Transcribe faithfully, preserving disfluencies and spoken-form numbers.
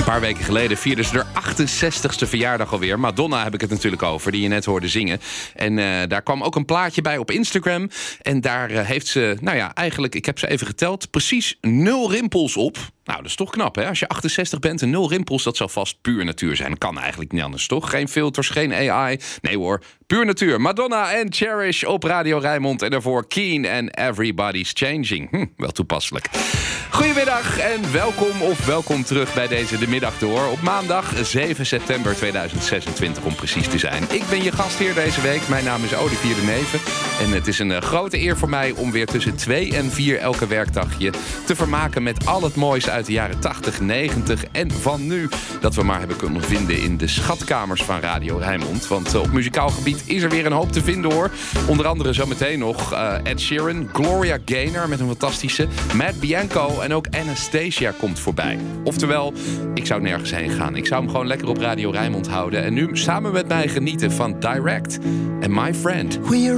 paar weken geleden vierde ze haar achtenzestigste verjaardag alweer. Madonna heb ik het natuurlijk over, die je net hoorde zingen. En uh, daar kwam ook een plaatje bij op Instagram. En daar uh, heeft ze, nou ja, eigenlijk, ik heb ze even geteld, precies nul rimpels op. Nou, dat is toch knap, hè? Als je achtenzestig bent en nul rimpels, dat zou vast puur natuur zijn. Kan eigenlijk niet anders, toch? Geen filters, geen A I. Nee hoor, puur natuur. Madonna en Cherish op Radio Rijnmond. En daarvoor Keen en Everybody's Changing. Hm, wel toepasselijk. Goedemiddag en welkom of welkom terug bij deze De Middag Door. Op maandag zeven september tweeduizend zesentwintig om precies te zijn. Ik ben je gastheer deze week. Mijn naam is Olivier de Neven. En het is een uh, grote eer voor mij om weer tussen twee en vier elke werkdagje te vermaken met al het moois uit de jaren tachtig, negentig en van nu. Dat we maar hebben kunnen vinden in de schatkamers van Radio Rijnmond. Want uh, op muzikaal gebied is er weer een hoop te vinden, hoor. Onder andere zometeen nog uh, Ed Sheeran, Gloria Gaynor met een fantastische, Matt Bianco en ook Anastasia komt voorbij. Oftewel, ik zou nergens heen gaan. Ik zou hem gewoon lekker op Radio Rijnmond houden. En nu samen met mij genieten van Direct en My Friend.